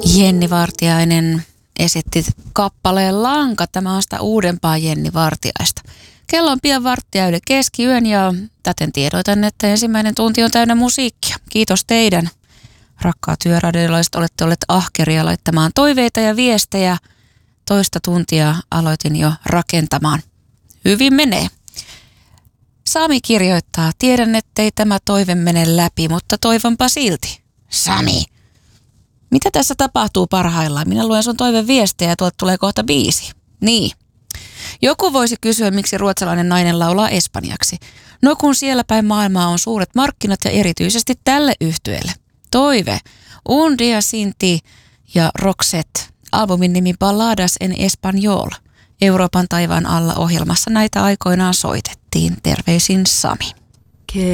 Jenni Vartiainen esitti kappaleen Lanka. Tämä on sitä uudempaa Jenni Vartiaista. Kello on pian varttia yli keskiyön ja täten tiedoitan, että ensimmäinen tunti on täynnä musiikkia. Kiitos teidän, rakkaat yöradiolaiset, olette olleet ahkeria laittamaan toiveita ja viestejä. Toista tuntia aloitin jo rakentamaan. Hyvin menee. Sami kirjoittaa, tiedän, ettei tämä toive mene läpi, mutta toivonpa silti. Sami, mitä tässä tapahtuu parhaillaan? Minä luen sun toiveviestejä ja tuolta tulee kohta biisi. Niin. Joku voisi kysyä, miksi ruotsalainen nainen laulaa espanjaksi. No kun siellä päin maailmaa on suuret markkinat ja erityisesti tälle yhtyeelle. Toive. Un dia sin ti ja Roxette. Albumin nimi Balladas en Español. Euroopan taivaan alla ohjelmassa näitä aikoinaan soitettiin. Terveisin Sami.